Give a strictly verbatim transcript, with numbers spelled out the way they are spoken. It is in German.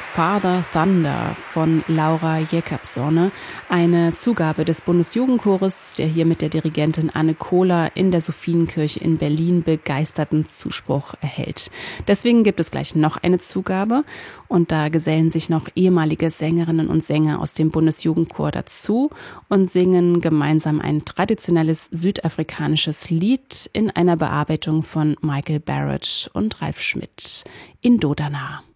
Father Thunder von Laura Jakobsone, eine Zugabe des Bundesjugendchores, der hier mit der Dirigentin Anne Kohler in der Sophienkirche in Berlin begeisterten Zuspruch erhält. Deswegen gibt es gleich noch eine Zugabe und da gesellen sich noch ehemalige Sängerinnen und Sänger aus dem Bundesjugendchor dazu und singen gemeinsam ein traditionelles südafrikanisches Lied in einer Bearbeitung von Michael Barrett und Ralf Schmidt in Dodana.